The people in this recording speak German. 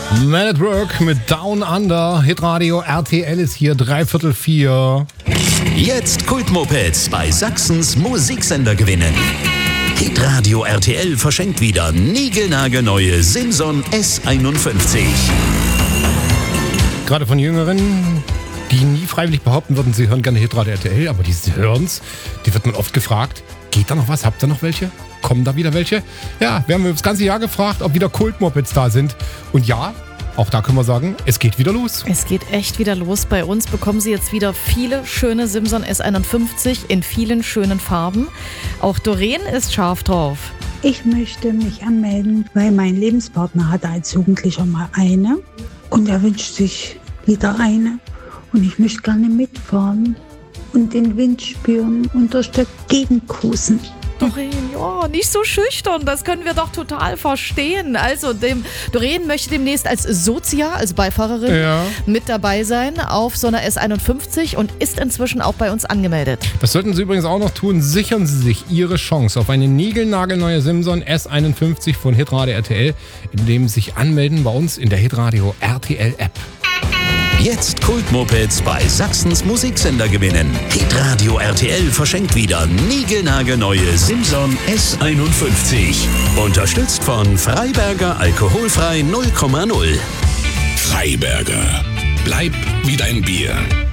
Man at Work mit Down Under. Hitradio RTL ist hier 3/4. Jetzt Kultmopeds bei Sachsens Musiksender gewinnen. Hitradio RTL verschenkt wieder niegelnagelneue Simson S51. Gerade von Jüngeren, die nie freiwillig behaupten würden, sie hören gerne Hitradio RTL, aber die hören's. Die wird man oft gefragt, geht da noch was? Habt ihr noch welche? Kommen da wieder welche? Ja, wir haben das ganze Jahr gefragt, ob wieder Kultmopeds da sind. Und ja, auch da können wir sagen, es geht wieder los. Es geht echt wieder los. Bei uns bekommen Sie jetzt wieder viele schöne Simson S51 in vielen schönen Farben. Auch Doreen ist scharf drauf. Ich möchte mich anmelden, weil mein Lebenspartner hatte als Jugendlicher mal eine und er wünscht sich wieder eine. Und ich möchte gerne mitfahren und den Wind spüren und durch die Gegend cruisen. Doreen, ja, nicht so schüchtern, das können wir doch total verstehen. Also, Doreen möchte demnächst als Sozia, als Beifahrerin, mit dabei sein auf so einer S51 und ist inzwischen auch bei uns angemeldet. Das sollten Sie übrigens auch noch tun. Sichern Sie sich Ihre Chance auf eine niegelnagelneue Simson S51 von Hitradio RTL, indem Sie sich anmelden bei uns in der Hitradio RTL App. Jetzt Kultmopeds bei Sachsens Musiksender gewinnen. Hitradio RTL verschenkt wieder niegelnagelneue Simson S51. Unterstützt von Freiberger Alkoholfrei 0,0. Freiberger. Bleib wie dein Bier.